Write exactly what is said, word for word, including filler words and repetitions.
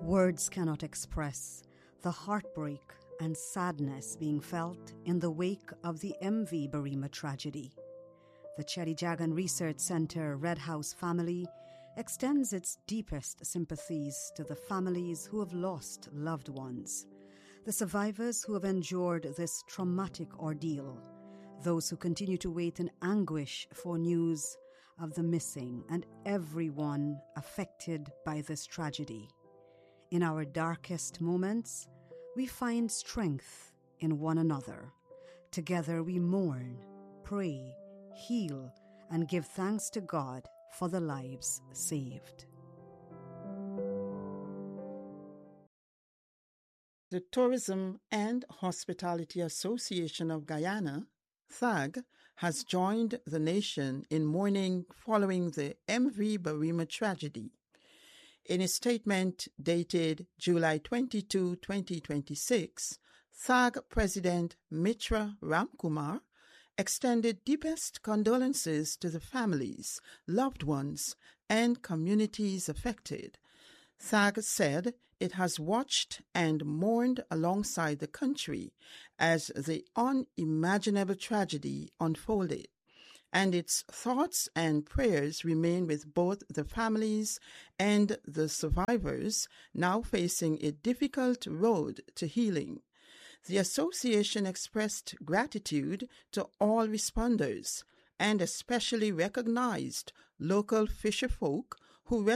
Words cannot express the heartbreak and sadness being felt in the wake of the M V Barima tragedy. The Cheddi Jagan Research Center Red House family extends its deepest sympathies to the families who have lost loved ones, the survivors who have endured this traumatic ordeal, those who continue to wait in anguish for news of the missing, and everyone affected by this tragedy. In our darkest moments, we find strength in one another. Together we mourn, pray, heal, and give thanks to God for the lives saved. The Tourism and Hospitality Association of Guyana, T H A G, has joined the nation in mourning following the M V Barima tragedy. In a statement dated July twenty-second, twenty twenty-six, T H A G President Mitra Ramkumar extended deepest condolences to the families, loved ones, and communities affected. T H A G said it has watched and mourned alongside the country as the unimaginable tragedy unfolded, and its thoughts and prayers remain with both the families and the survivors now facing a difficult road to healing. The association expressed gratitude to all responders and especially recognized local fisherfolk who